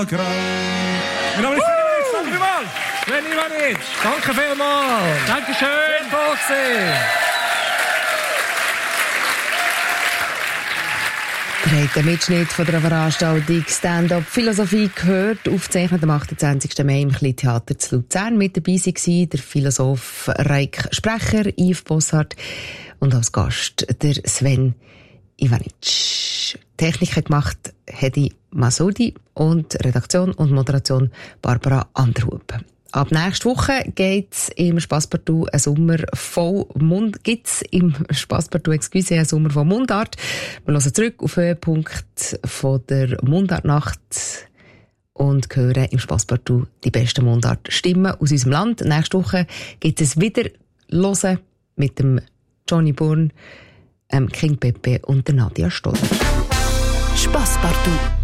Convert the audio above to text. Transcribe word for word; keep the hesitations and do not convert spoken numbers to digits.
Mein Name ist Sven Ivanic, danke vielmals. Sven Ivanic, danke vielmals. Dankeschön. Toll. Ihr habt den Mitschnitt von der Veranstaltung Stand-up Philosophie gehört, aufgezeichnet am achtundzwanzigsten Mai im Kleintheater zu Luzern. Mit dabei war der Philosoph Reik Sprecher, Yves Bossart und als Gast der Sven Ivanic. Technik hat gemacht Hedi Masudi und Redaktion und Moderation Barbara Anderhub. Ab nächste Woche geht's im Spasspartout ein Sommer voll Mund, gibt's im Spasspartout, excuse, ein Sommer von Mundart. Wir hören zurück auf den Höhepunkt von der Mundartnacht und hören im Spasspartout die besten Mundartstimmen aus unserem Land. Nächste Woche gibt's es wieder hören mit dem Johnny Bourne, ähm, King Pepe und der Nadia Stoller. Spasspartout.